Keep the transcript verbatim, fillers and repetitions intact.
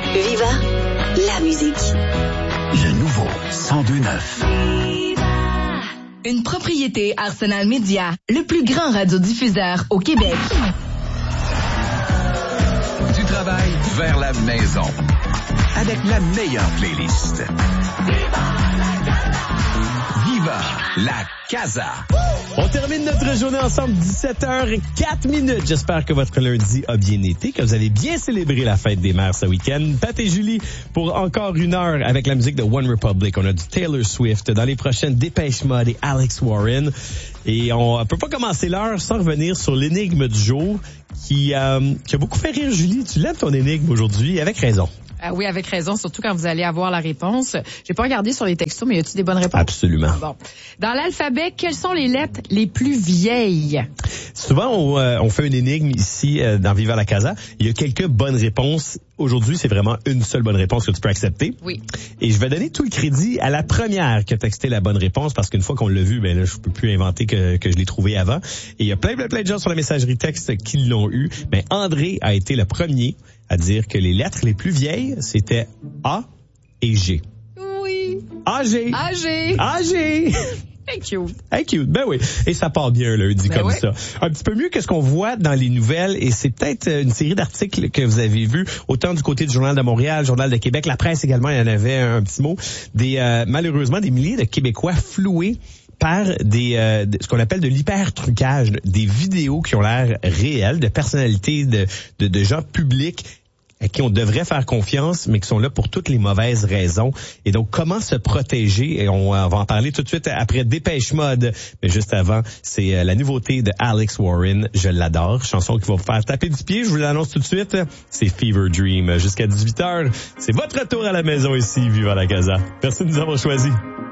Viva la musique. Le nouveau cent deux neuf. Une propriété Arsenal Média, le plus grand radiodiffuseur au Québec. Du travail vers la maison. Avec la meilleure playlist. Viva la Casa. On termine notre journée ensemble, dix-sept heures quatre minutes. J'espère que votre lundi a bien été, que vous avez bien célébré la fête des mères ce week-end. Pat et Julie pour encore une heure avec la musique de One Republic. On a du Taylor Swift. Dans les prochaines, Dépêche Mode et Alex Warren. Et on peut pas commencer l'heure sans revenir sur l'énigme du jour qui, euh, qui a beaucoup fait rire Julie. Tu lèves ton énigme aujourd'hui avec raison. Ah oui, avec raison, surtout quand vous allez avoir la réponse. J'ai pas regardé sur les textos, mais y a-t-il des bonnes réponses? Absolument. Bon. Dans l'alphabet, quelles sont les lettres les plus vieilles? Souvent, on, euh, on fait une énigme ici euh, dans Viva la Casa. Il y a quelques bonnes réponses. Aujourd'hui, c'est vraiment une seule bonne réponse que tu peux accepter. Oui. Et je vais donner tout le crédit à la première qui a texté la bonne réponse parce qu'une fois qu'on l'a vu, ben là, je peux plus inventer que, que je l'ai trouvé avant. Et il y a plein, plein, plein de gens sur la messagerie texte qui l'ont eu. Mais André a été le premier à dire que les lettres les plus vieilles, c'était A et G. Oui. A G. A G. A G. Hey, cute. Hey, cute. Ben oui. Et ça part bien lundi ben comme oui. ça. Un petit peu mieux que ce qu'on voit dans les nouvelles. Et c'est peut-être une série d'articles que vous avez vus, autant du côté du Journal de Montréal, Journal de Québec, la presse également, il y en avait un petit mot. Des euh, malheureusement, des milliers de Québécois floués par des euh, ce qu'on appelle de l'hyper-trucage, des vidéos qui ont l'air réelles, de personnalités, de, de, de gens publics à qui on devrait faire confiance, mais qui sont là pour toutes les mauvaises raisons. Et donc, comment se protéger? Et on, on va en parler tout de suite après Dépêche Mode. Mais juste avant, c'est la nouveauté de Alex Warren. Je l'adore. Chanson qui va vous faire taper du pied. Je vous l'annonce tout de suite. C'est Fever Dream. Jusqu'à dix-huit heures. C'est votre retour à la maison ici, Viva la Casa. Merci de nous avoir choisis.